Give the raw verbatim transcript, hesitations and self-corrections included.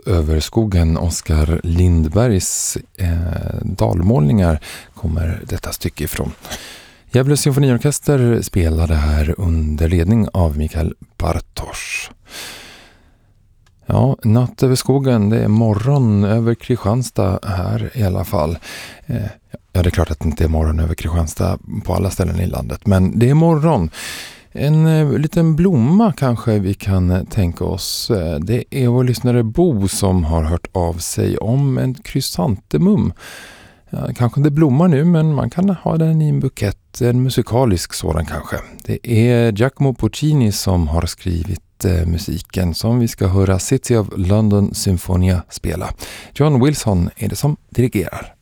över skogen, Oskar Lindbergs eh, dalmålningar kommer detta stycke ifrån. Gävle symfoniorkester spelade här under ledning av Mikael Bartosz. Ja, natt över skogen, det är morgon över Kristianstad här i alla fall. Eh, ja, det är klart att det inte är morgon över Kristianstad på alla ställen i landet, men det är morgon. En eh, liten blomma kanske vi kan eh, tänka oss. Eh, det är vår lyssnare Bo som har hört av sig om en krysantemum. Ja, kanske det blommar nu, men man kan ha den i en bukett, en musikalisk sådan kanske. Det är Giacomo Puccini som har skrivit eh, musiken som vi ska höra City of London Symphonia spela. John Wilson är det som dirigerar.